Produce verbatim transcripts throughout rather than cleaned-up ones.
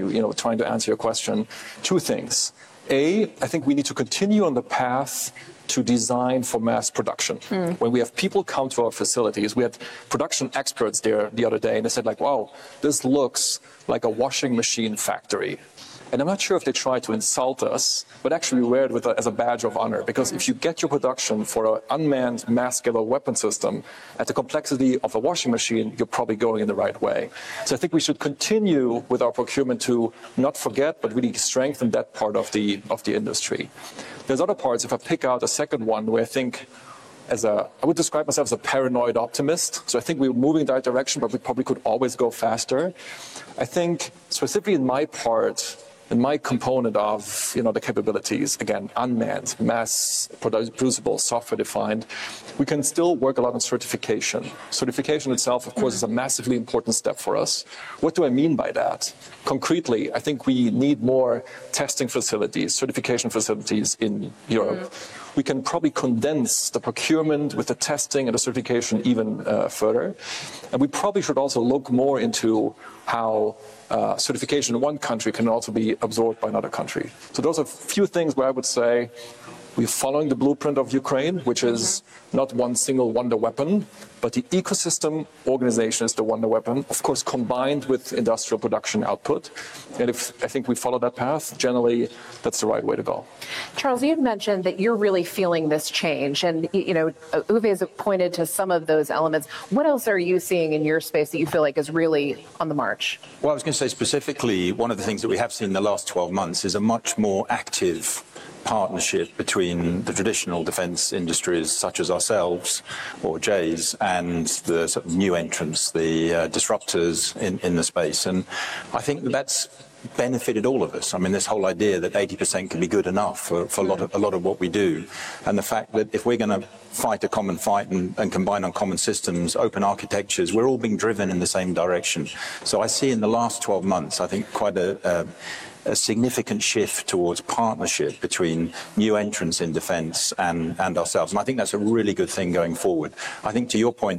you know, trying to answer your question, two things. A, I think we need to continue on the path to design for mass production. Mm. When we have people come to our facilities, we had production experts there the other day, and they said, like, wow, this looks like a washing machine factory. And I'm not sure if they try to insult us, but actually we wear it with a, as a badge of honor. Because if you get your production for an unmanned mass-scale weapon system at the complexity of a washing machine, you're probably going in the right way. So I think we should continue with our procurement to not forget, but really strengthen that part of the of the industry. There's other parts, if I pick out a second one, where I think as a, I would describe myself as a paranoid optimist. So I think we're moving in that direction, but we probably could always go faster. I think specifically in my part, in my component of, you know, the capabilities, again, unmanned, mass producible, software-defined, we can still work a lot on certification. Certification itself, of course, is a massively important step for us. What do I mean by that? Concretely, I think we need more testing facilities, certification facilities in Europe. Mm-hmm. We can probably condense the procurement with the testing and the certification even uh, further. And we probably should also look more into how uh, certification in one country can also be absorbed by another country. So those are a few things where I would say we're following the blueprint of Ukraine, which is not one single wonder weapon, but the ecosystem organization is the wonder weapon, of course, combined with industrial production output. And if I think we follow that path, generally, that's the right way to go. Charles, you mentioned that you're really feeling this change. And, you know, Uwe has pointed to some of those elements. What else are you seeing in your space that you feel like is really on the march? Well, I was going to say specifically, one of the things that we have seen in the last twelve months is a much more active partnership between the traditional defence industries such as ourselves or Jays and the sort of new entrants, the uh, disruptors in, in the space. And I think that that's benefited all of us. I mean, this whole idea that eighty percent can be good enough for, for a, lot of, a lot of what we do. And the fact that if we're going to fight a common fight and, and combine on common systems, open architectures, we're all being driven in the same direction. So I see in the last twelve months, I think, quite a... a a significant shift towards partnership between new entrants in defence and, and ourselves. And I think that's a really good thing going forward. I think, to your point,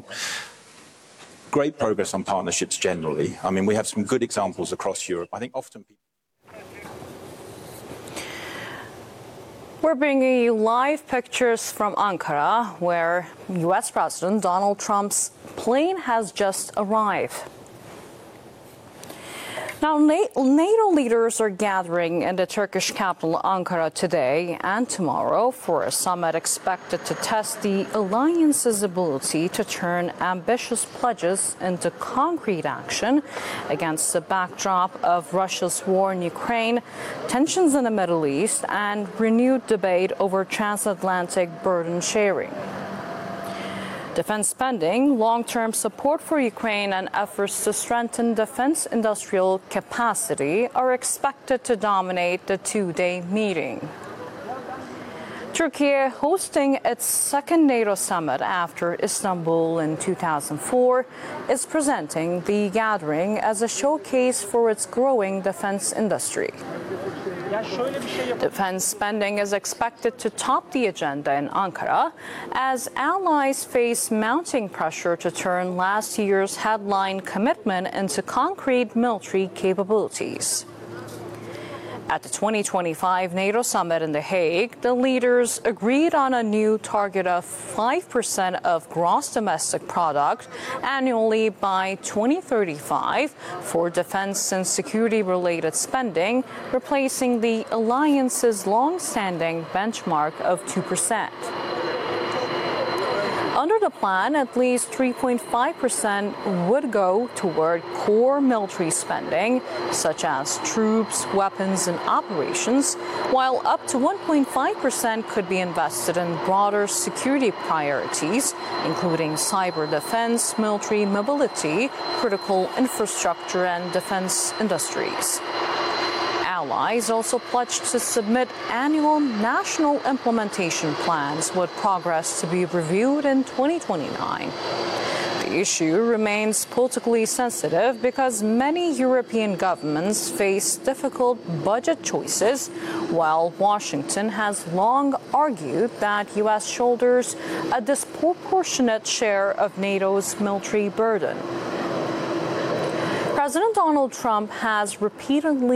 great progress on partnerships generally. I mean, we have some good examples across Europe. I think often people... We're bringing you live pictures from Ankara, where U S President Donald Trump's plane has just arrived. Now, NATO leaders are gathering in the Turkish capital Ankara today and tomorrow for a summit expected to test the alliance's ability to turn ambitious pledges into concrete action against the backdrop of Russia's war in Ukraine, tensions in the Middle East, and renewed debate over transatlantic burden sharing. Defense spending, long-term support for Ukraine, and efforts to strengthen defense industrial capacity are expected to dominate the two-day meeting. Turkey, hosting its second NATO summit after Istanbul in two thousand four, is presenting the gathering as a showcase for its growing defense industry. Defense spending is expected to top the agenda in Ankara as allies face mounting pressure to turn last year's headline commitment into concrete military capabilities. At the twenty twenty-five NATO summit in The Hague, the leaders agreed on a new target of five percent of gross domestic product annually by twenty thirty-five for defense and security-related spending, replacing the alliance's long-standing benchmark of two percent. Under the plan, at least three point five percent would go toward core military spending, such as troops, weapons, and operations, while up to one point five percent could be invested in broader security priorities, including cyber defense, military mobility, critical infrastructure, and defense industries. Allies also pledged to submit annual national implementation plans with progress to be reviewed in twenty twenty-nine. The issue remains politically sensitive because many European governments face difficult budget choices, while Washington has long argued that U S shoulders a disproportionate share of NATO's military burden. President Donald Trump has repeatedly